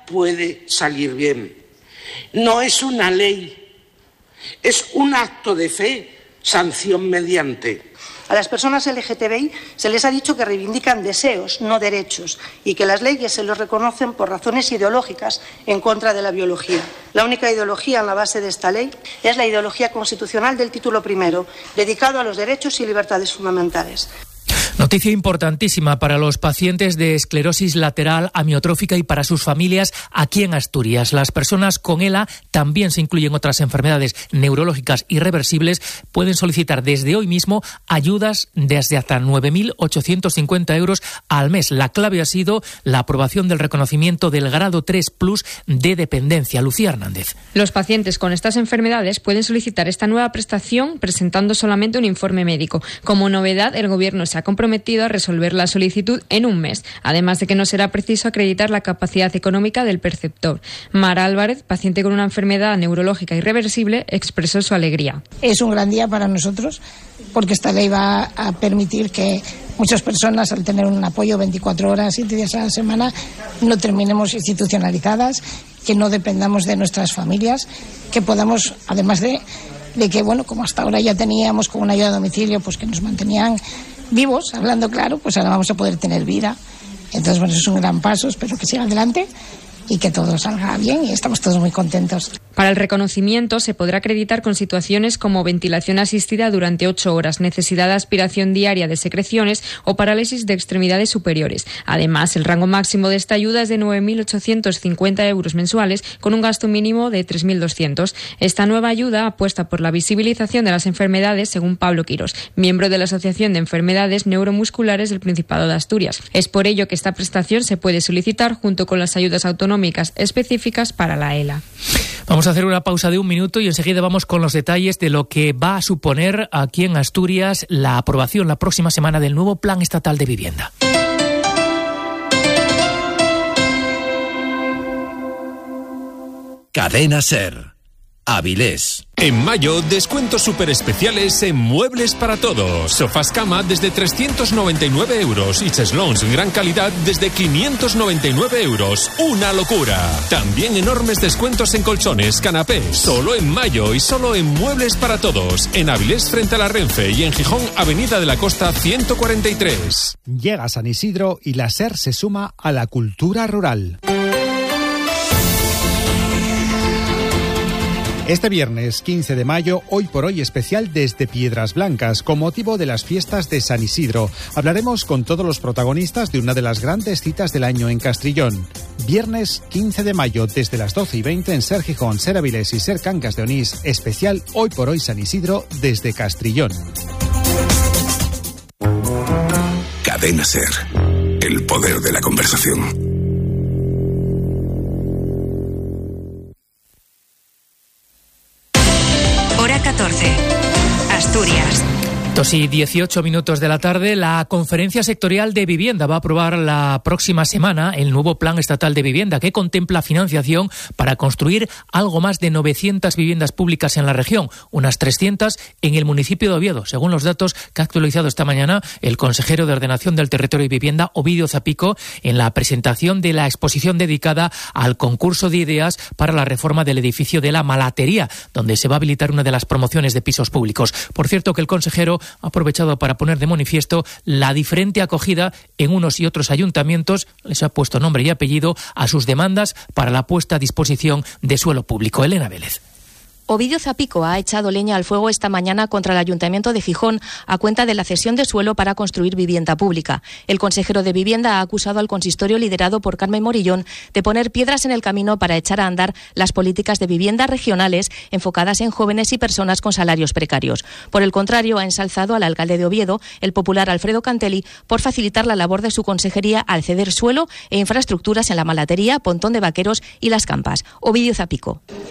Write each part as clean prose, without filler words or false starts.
puede salir bien. No es una ley, es un acto de fe, sanción mediante. A las personas LGTBI se les ha dicho que reivindican deseos, no derechos, y que las leyes se los reconocen por razones ideológicas en contra de la biología. La única ideología en la base de esta ley es la ideología constitucional del título primero, dedicado a los derechos y libertades fundamentales. Noticia importantísima para los pacientes de esclerosis lateral amiotrófica y para sus familias aquí en Asturias. Las personas con ELA, también se incluyen otras enfermedades neurológicas irreversibles, pueden solicitar desde hoy mismo ayudas desde hasta 9.850 euros al mes. La clave ha sido la aprobación del reconocimiento del grado 3 Plus de dependencia. Lucía Hernández. Los pacientes con estas enfermedades pueden solicitar esta nueva prestación presentando solamente un informe médico. Como novedad, el Gobierno se ha comprometido a resolver la solicitud en un mes, además de que no será preciso acreditar la capacidad económica del perceptor. Mara Álvarez, paciente con una enfermedad neurológica irreversible, expresó su alegría. Es un gran día para nosotros porque esta ley va a permitir que muchas personas, al tener un apoyo 24 horas, 7 días a la semana, no terminemos institucionalizadas, que no dependamos de nuestras familias, que podamos, además de que, bueno, como hasta ahora ya teníamos con una ayuda a domicilio, pues que nos mantenían vivos, hablando claro, pues ahora vamos a poder tener vida. Entonces, bueno, eso es un gran paso, espero que siga adelante y que todo salga bien y estamos todos muy contentos. Para el reconocimiento se podrá acreditar con situaciones como ventilación asistida durante 8 horas, necesidad de aspiración diaria de secreciones o parálisis de extremidades superiores. Además, el rango máximo de esta ayuda es de 9.850 euros mensuales con un gasto mínimo de 3.200. Esta nueva ayuda apuesta por la visibilización de las enfermedades, según Pablo Quirós, miembro de la Asociación de Enfermedades Neuromusculares del Principado de Asturias. Es por ello que esta prestación se puede solicitar junto con las ayudas autonómicas específicas para la ELA. Vamos a hacer una pausa de 1 minuto y enseguida vamos con los detalles de lo que va a suponer aquí en Asturias la aprobación la próxima semana del nuevo Plan Estatal de Vivienda. Cadena SER. Avilés. En mayo, descuentos súper especiales en Muebles para Todos. Sofás cama desde 399 euros y cheslons en gran calidad desde 599 euros. ¡Una locura! También enormes descuentos en colchones, canapés. Solo en mayo y solo en Muebles para Todos. En Avilés frente a la Renfe y en Gijón, Avenida de la Costa 143. Llega San Isidro y la SER se suma a la cultura rural. Este viernes 15 de mayo, hoy por hoy especial desde Piedras Blancas, con motivo de las fiestas de San Isidro. Hablaremos con todos los protagonistas de una de las grandes citas del año en Castrillón. Viernes 15 de mayo, desde las 12:20 en SER Gijón, SER Avilés y SER Cangas de Onís, especial hoy por hoy San Isidro desde Castrillón. Cadena SER. El poder de la conversación. Hora 14. Asturias. 2:18 minutos de la tarde, la Conferencia Sectorial de Vivienda va a aprobar la próxima semana el nuevo Plan Estatal de Vivienda que contempla financiación para construir algo más de 900 viviendas públicas en la región, unas 300 en el municipio de Oviedo, según los datos que ha actualizado esta mañana el consejero de Ordenación del Territorio y Vivienda, Ovidio Zapico, en la presentación de la exposición dedicada al concurso de ideas para la reforma del edificio de la Malatería, donde se va a habilitar una de las promociones de pisos públicos. Por cierto, que el consejero ha aprovechado para poner de manifiesto la diferente acogida en unos y otros ayuntamientos, les ha puesto nombre y apellido a sus demandas para la puesta a disposición de suelo público. Elena Vélez. Ovidio Zapico ha echado leña al fuego esta mañana contra el Ayuntamiento de Gijón a cuenta de la cesión de suelo para construir vivienda pública. El consejero de Vivienda ha acusado al consistorio liderado por Carmen Morillón de poner piedras en el camino para echar a andar las políticas de vivienda regionales enfocadas en jóvenes y personas con salarios precarios. Por el contrario, ha ensalzado al alcalde de Oviedo, el popular Alfredo Cantelli, por facilitar la labor de su consejería al ceder suelo e infraestructuras en la Malatería, Pontón de Vaqueros y Las Campas. Ovidio Zapico.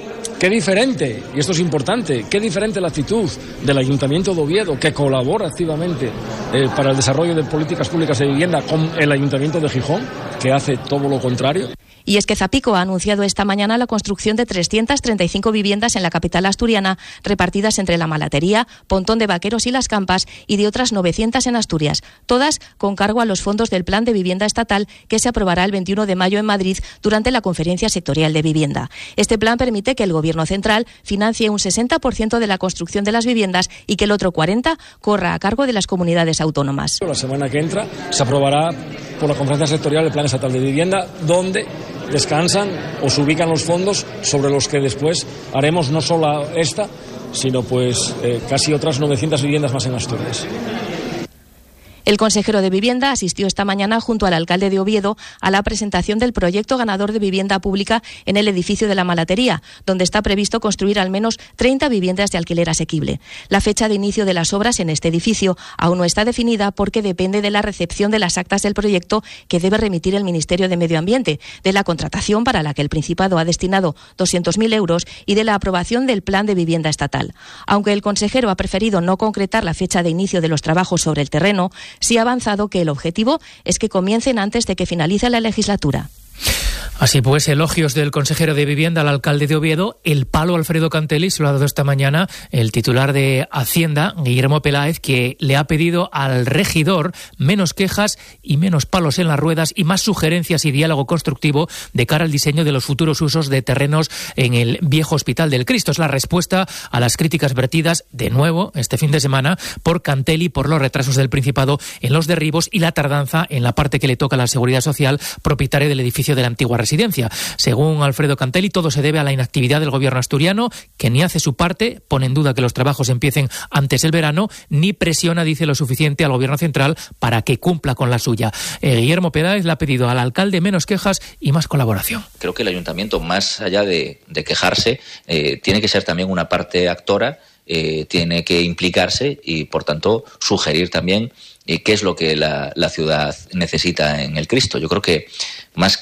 Qué diferente, y esto es importante, qué diferente la actitud del Ayuntamiento de Oviedo, que colabora activamente para el desarrollo de políticas públicas de vivienda, con el Ayuntamiento de Gijón, que hace todo lo contrario. Y es que Zapico ha anunciado esta mañana la construcción de 335 viviendas en la capital asturiana, repartidas entre La Malatería, Pontón de Vaqueros y Las Campas, y de otras 900 en Asturias, todas con cargo a los fondos del Plan de Vivienda Estatal que se aprobará el 21 de mayo en Madrid durante la Conferencia Sectorial de Vivienda. Este plan permite que el Gobierno central financie un 60% de la construcción de las viviendas y que el otro 40% corra a cargo de las comunidades autónomas. La semana que entra se aprobará por la Conferencia Sectorial el Plan Estatal de Vivienda, donde descansan o se ubican los fondos sobre los que después haremos no solo esta, sino casi otras 900 viviendas más en Asturias. El consejero de Vivienda asistió esta mañana junto al alcalde de Oviedo a la presentación del proyecto ganador de vivienda pública en el edificio de La Malatería, donde está previsto construir al menos 30 viviendas de alquiler asequible. La fecha de inicio de las obras en este edificio aún no está definida porque depende de la recepción de las actas del proyecto que debe remitir el Ministerio de Medio Ambiente, de la contratación para la que el Principado ha destinado 200.000 euros y de la aprobación del Plan de Vivienda Estatal. Aunque el consejero ha preferido no concretar la fecha de inicio de los trabajos sobre el terreno, sí ha avanzado que el objetivo es que comiencen antes de que finalice la legislatura. Así pues, elogios del consejero de Vivienda al alcalde de Oviedo. El palo Alfredo Cantelli se lo ha dado esta mañana el titular de Hacienda, Guillermo Peláez, que le ha pedido al regidor menos quejas y menos palos en las ruedas y más sugerencias y diálogo constructivo de cara al diseño de los futuros usos de terrenos en el viejo Hospital del Cristo. Es la respuesta a las críticas vertidas de nuevo este fin de semana por Cantelli por los retrasos del Principado en los derribos y la tardanza en la parte que le toca a la Seguridad Social, propietaria del edificio de la antigua residencia. Según Alfredo Cantelli, todo se debe a la inactividad del gobierno asturiano, que ni hace su parte, pone en duda que los trabajos empiecen antes del verano, ni presiona, dice, lo suficiente al gobierno central para que cumpla con la suya. Guillermo Peláez le ha pedido al alcalde menos quejas y más colaboración. Creo que el ayuntamiento, más allá de quejarse, tiene que ser también una parte actora, tiene que implicarse y, por tanto, sugerir también qué es lo que la ciudad necesita en el Cristo. Yo creo que más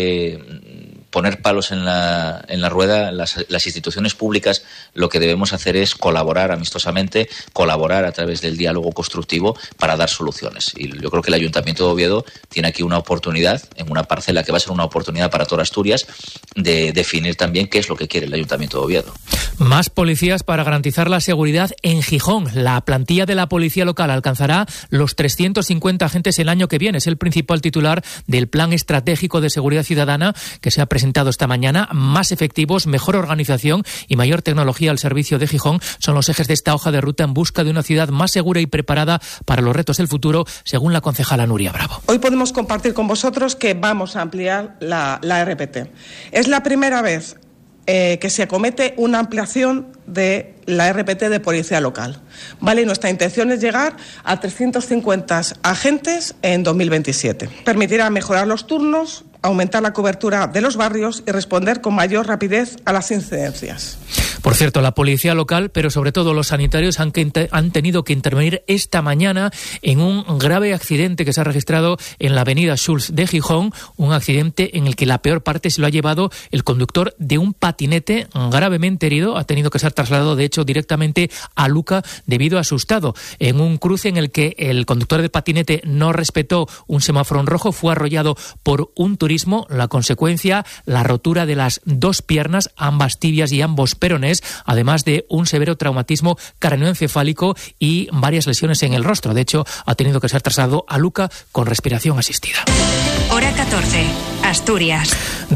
que poner palos en la rueda, las instituciones públicas lo que debemos hacer es colaborar amistosamente, colaborar a través del diálogo constructivo para dar soluciones. Y yo creo que el Ayuntamiento de Oviedo tiene aquí una oportunidad, en una parcela que va a ser una oportunidad para toda Asturias, de definir también qué es lo que quiere el Ayuntamiento de Oviedo. Más policías para garantizar la seguridad en Gijón. La plantilla de la policía local alcanzará los 350 agentes el año que viene. Es el principal titular del Plan Estratégico de Seguridad Ciudadana que se ha presentado esta mañana. Más efectivos, mejor organización y mayor tecnología al servicio de Gijón son los ejes de esta hoja de ruta en busca de una ciudad más segura y preparada para los retos del futuro, según la concejala Nuria Bravo. Hoy podemos compartir con vosotros que vamos a ampliar la RPT. Es la primera vez que se acomete una ampliación de la RPT de policía local. Vale, nuestra intención es llegar a 350 agentes en 2027. Permitirá mejorar los turnos, aumentar la cobertura de los barrios y responder con mayor rapidez a las incidencias. Por cierto, la policía local, pero sobre todo los sanitarios, han tenido que intervenir esta mañana en un grave accidente que se ha registrado en la avenida Schulz de Gijón, un accidente en el que la peor parte se lo ha llevado el conductor de un patinete gravemente herido. Ha tenido que ser trasladado, de hecho, directamente a Luca debido a su estado. En un cruce en el que el conductor del patinete no respetó un semáforo en rojo, fue arrollado por un turismo. La consecuencia, la rotura de las dos piernas, ambas tibias y ambos perones, además de un severo traumatismo craneoencefálico y varias lesiones en el rostro. De hecho, ha tenido que ser trasladado a Luca con respiración asistida. Hora 14, Asturias.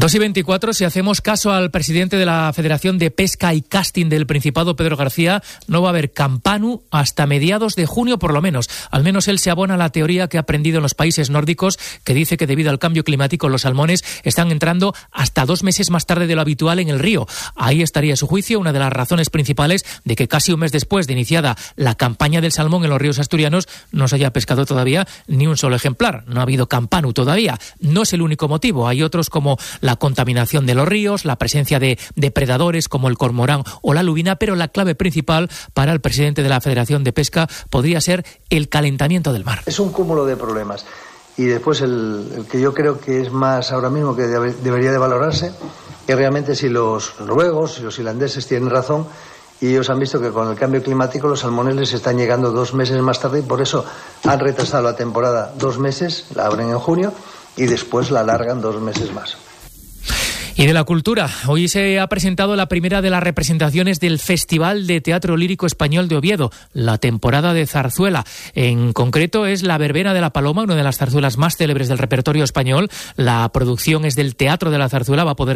2:24, si hacemos caso al presidente de la Federación de Pesca y Casting del Principado, Pedro García, no va a haber campanu hasta mediados de junio por lo menos. Al menos él se abona a la teoría que ha aprendido en los países nórdicos, que dice que debido al cambio climático los salmones están entrando hasta 2 meses más tarde de lo habitual en el río. Ahí estaría, a su juicio, una de las razones principales de que casi un mes después de iniciada la campaña del salmón en los ríos asturianos no se haya pescado todavía ni un solo ejemplar. No ha habido campanu todavía. No es el único motivo. Hay otros como la contaminación de los ríos, la presencia de depredadores como el cormorán o la lubina, pero la clave principal para el presidente de la Federación de Pesca podría ser el calentamiento del mar. Es un cúmulo de problemas. Y después el que yo creo que es más ahora mismo que debería de valorarse Y realmente si los noruegos y los islandeses tienen razón, y ellos han visto que con el cambio climático los salmones están llegando 2 meses más tarde y por eso han retrasado la temporada 2 meses, la abren en junio y después la alargan 2 meses más. Y de la cultura, hoy se ha presentado la primera de las representaciones del Festival de Teatro Lírico Español de Oviedo, la temporada de zarzuela. En concreto es La Verbena de la Paloma, una de las zarzuelas más célebres del repertorio español. La producción es del Teatro de la Zarzuela, va a poder